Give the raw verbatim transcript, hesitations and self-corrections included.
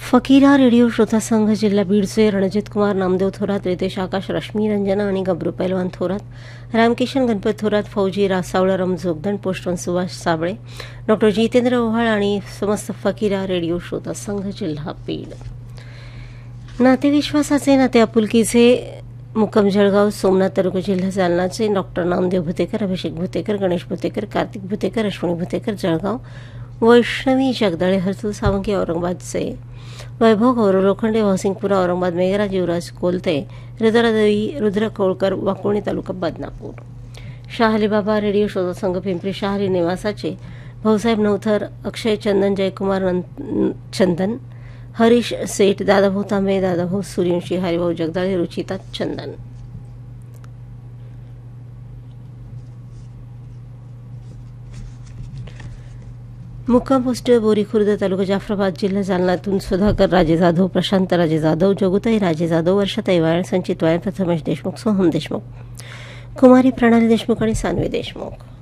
फकीरा radio श्रोता संघ जिल्हा बीडचे रणजित कुमार नामदेव थोरात, रितेश आकाश, रश्मी रंजना आणि गब्रू पैलवान थोरात, रामकिशन गणपत थोरात, फौजी रासावळराम जोगदंड, पोस्टमन सुभाष साबळे, डॉक्टर जितेंद्र ओव्हाळ आणि समस्त फकीरा रेडिओ श्रोता संघ जिल्हा बीड. नातेविश्वासाचे नाते आपुलकीचे मुक्काम जळगाव, सोमनाथ तालुका जिल्हा जालनाचे डॉक्टर नामदेव भुतेकर, अभिषेक भुतेकर, गणेश भुतेकर, कार्तिक भुतेकर, अश्विनी भुतेकर जळगाव, वैष्णवी जगदाळे हर्सुल सावंगी औरंगाबादचे, वैभव गौरव लोखंडे वासिंगपुरा औरंगाबाद, मेघराज युवराज कोलते, रुद्रादेवी रुद्र कोळकर वाकोणी तालुका बदनापूर. शाह अलीबाबा रेडिओ श्रोता संघ पिंपरी शहारी निवासाचे भाऊसाहेब नवथर, अक्षय चंदन, जयकुमार चंदन, हरीश सेठ, दादाभाऊ तांबे, दादाभाऊ सूर्यवंशी, हरिभाऊ जगदाळे, रुचिता चंदन. मुक्काम पोस्ट बोरी खुर्द तालुका जाफराबाद जिल्हा जालनातून सुधाकर राजे जाधव, प्रशांत राजे जाधव, जगुताई राजे जाधव, वर्षाताई वायण, संचित वायण, प्रथमेश देशमुख, सोहम देशमुख, कुमारी प्रणाली देशमुख आणि सानवी देशमुख.